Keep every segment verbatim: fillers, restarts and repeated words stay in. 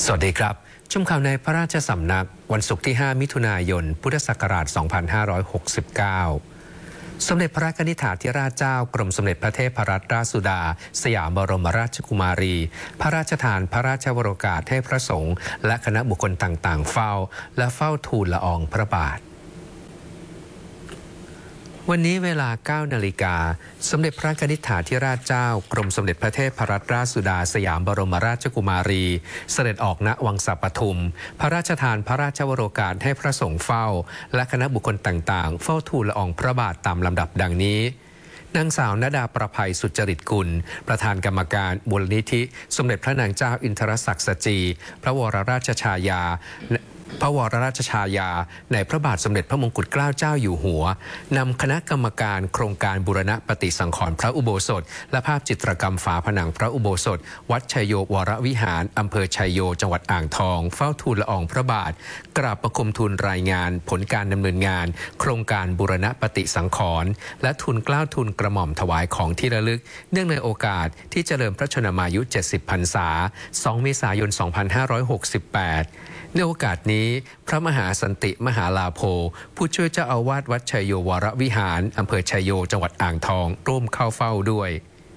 สวัสดีครับชมข่าวในพระราชสำนักวันศุกร์ที่ห้ามิถุนายนพุทธศักราชสองพันห้าร้อยหกสิบเก้าสมเด็จพระกนิษฐาธิราชเจ้ากรมสมเด็จพระเทพรัตนราชสุดาสยามบรมราชกุมารีพระราชทานพระราชวโรกาสให้พระสงฆ์และคณะบุคคลต่างๆเฝ้าและเฝ้าทูลละอองพระบาทวันนี้เวลา เก้านาฬิกา สมเด็จพระกนิษฐาธิราชเจ้ากรมสมเด็จพระเทพรัตนราชสุดาสยามบรมราชกุมารีเสด็จออกณวังสะปทุมพระราชทานพระราชวโรกาสให้พระสงฆ์เฝ้าและคณะบุคคลต่างๆเฝ้าทูลละอองพระบาทตามลำดับดังนี้นางสาวนดาประภัยสุจริตกุลประธานกรรมการมูลนิธิสมเด็จพระนางเจ้าอินทรศักดิ์สจีพระวรราชชายาพระวรราชชายาในพระบาทสมเด็จพระมงกุฎเกล้าเจ้าอยู่หัวนำคณะกรรมการโครงการบูรณะปฏิสังขรณ์พระอุโบสถและภาพจิตรกรรมฝาผนังพระอุโบสถวัดชัยโยวรวิหารอำเภอชัยโยจังหวัดอ่างทองเฝ้าทูลละอองพระบาทกราบประคมทูลรายงานผลการดำเนินงานโครงการบูรณะปฏิสังขรณ์และทูลเกล้าทูลกระหม่อมถวายของที่ระลึกเนื่องในโอกาสที่เจริญพระชนมายุเจ็ดสิบพรรษาสองเมษายนสองพันห้าร้อยหกสิบแปดในโอกาสนี้พระมหาสันติมหาลาโภผู้ช่วยเจ้าอาวาสวัดชัยโยวรวิหารอำเภอชัยโยจังหวัดอ่างทองร่วมเข้าเฝ้าด้วย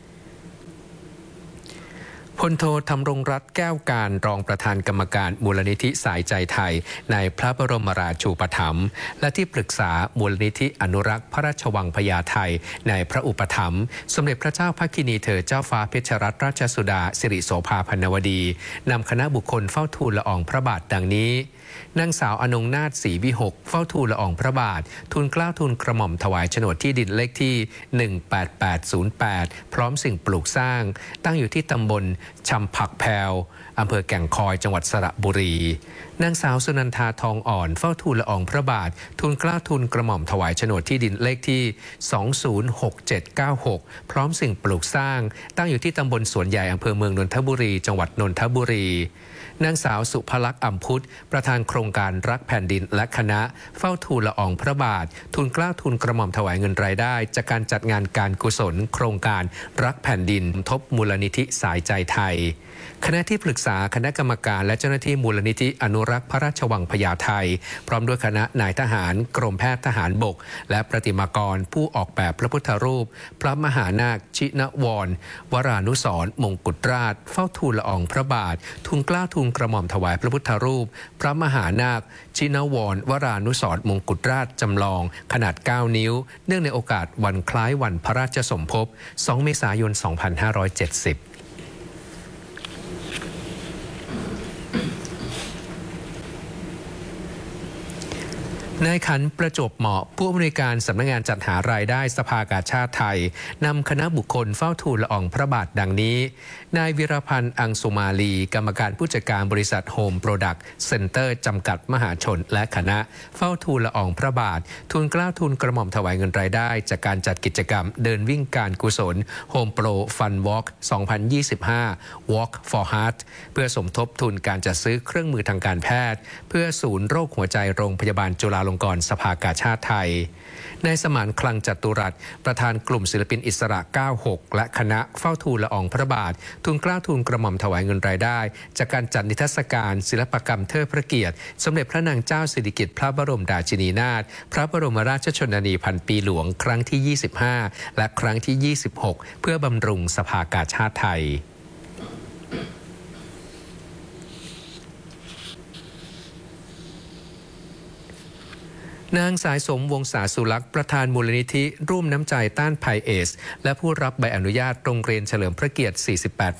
พลโทธำรงรัตน์แก้วการรองประธานกรรมการมูลนิธิสายใจไทยในพระบรมราชูปถัมภ์และที่ปรึกษามูลนิธิอนุรักษ์พระราชวังพญาไทในพระอุปถัมภ์สมเด็จพระเจ้าภคินีเธอเจ้าฟ้าเพชรรัตนราชสุดาสิริโสภาพันวดีนำคณะบุคคลเฝ้าทูลละอองพระบาทดังนี้นางสาวอนงนาถศรีวิหกเฝ้าทูลละอองพระบาททูลเกล้าทูลกระหม่อมถวายโฉนดที่ดินเลขที่หนึ่งแปดแปดศูนย์แปดพร้อมสิ่งปลูกสร้างตั้งอยู่ที่ตำบลชำผักแพวอำเภอแก่งคอยจังหวัดสระบุรีนางสาวสุนันทาทองอ่อนเฝ้าทูลละอองพระบาททูลเกล้าทูลกระหม่อมถวายโฉนดที่ดินเลขที่สองศูนย์หกเจ็ดเก้าหกพร้อมสิ่งปลูกสร้างตั้งอยู่ที่ตำบลสวนใหญ่อำเภอเมืองนนทบุรีจังหวัดนนทบุรีนางสาวสุภลักษณ์อ่ำพุทธประธานโครงการรักแผ่นดินและคณะเฝ้าทูลละอองพระบาททูลเกล้าทูลกระหม่อมถวายเงินรายได้จากการจัดงานการกุศลโครงการรักแผ่นดินทบมูลนิธิสายใจไทยคณะที่ปรึกษาคณะกรรมการและเจ้าหน้าที่มูลนิธิอนุรักษ์พระราชวังพญาไทพร้อมด้วยคณะนายทหารกรมแพทย์ทหารบกและประติมากรผู้ออกแบบพระพุทธรูปพระมหานาคชินวรวรานุสรณ์มงกุฎราชเฝ้าทูลละอองพระบาททูลเกล้าทูลกระหม่อมถวายพระพุทธรูปพระมหานาคชินวรวรานุสรณ์มงกุฎราชจำลองขนาดเก้านิ้วเนื่องในโอกาสวันคล้ายวันพระราชสมภพสองเมษายนสองพันห้าร้อยเจ็ดสิบนายขันประจบเหมาะผู้อำนวยการสำนักงานจัดหารายได้สภากาชาดไทยนำคณะบุคคลเฝ้าทูลละอองพระบาทดังนี้นายวิรพันธ์อังสุมาลีกรรมการผู้จัดการบริษัทโฮมโปรดักต์เซ็นเตอร์จำกัดมหาชนและคณะเฝ้าทูลละอองพระบาททูลเกล้าทูลกระหม่อมถวายเงินรายได้จากการจัดกิจกรรมเดินวิ่งการกุศลโฮมโปรฟันวอล์กสองพันยี่สิบห้า Walk for Heart เพื่อสมทบทุนการจัดซื้อเครื่องมือทางการแพทย์เพื่อศูนย์โรคหัวใจโรงพยาบาลจุฬาลงกรณ์สภากาชาดไทยนายสมานคลังจตุรัสประธานกลุ่มศิลปินอิสระเก้าสิบหกและคณะเฝ้าทูลละอองพระบาททูลเกล้าทูลกระหม่อมถวายเงินรายได้จากการจัดนิทรรศการศิลปกรรมเทิดพระเกียรติสมเด็จพระนางเจ้าสิริกิติ์พระบรมราชินีนาถพระบรมราชชนนีพันปีหลวงครั้งที่ยี่สิบห้าและครั้งที่ยี่สิบหกเพื่อบำรุงสภากาชาดไทยนางสายสมวงศาสุลักษ์ประธานมูลนิธิร่วมน้ำใจต้านภัยเอดส์และผู้รับใบอนุญาตโรงเรียนเฉลิมพระเกียรติสี่สิบแปด